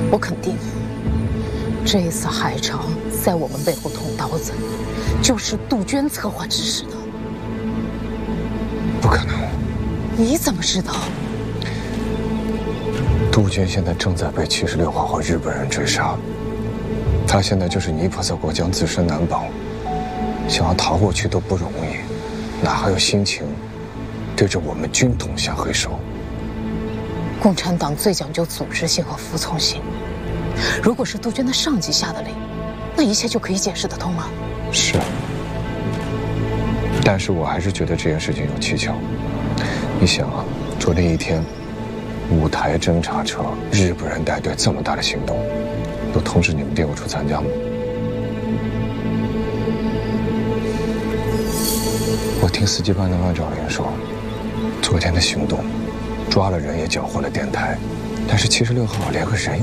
我肯定，这一次海潮在我们背后捅刀子，就是杜鹃策划指使的。 不可能！ 你怎么知道？ 杜鹃现在正在被76号和日本人追杀，他现在就是泥菩萨国将自身难保，想要逃过去都不容易，哪还有心情对着我们军统下黑手？ 共产党最讲究组织性和服从性。如果是杜鹃的上级下的令，那一切就可以解释得通了。 是，但是我还是觉得这件事情有蹊跷。你想啊，昨天一天，5台侦察车，日本人带队这么大的行动，有通知你们队伍处参加吗？我听司机班的万兆林说，昨天的行动，抓了人也缴获了电台，但是76号连个人